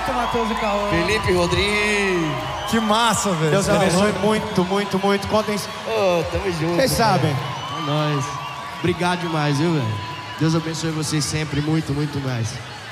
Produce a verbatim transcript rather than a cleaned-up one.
muito, Matheus e Cauã. Felipe Rodrigues. Que massa, velho. Deus abençoe muito, muito, muito. Contem. Ô, oh, tamo junto. Vocês sabem. É nóis. Obrigado demais, viu, velho? Deus abençoe vocês sempre, muito, muito mais.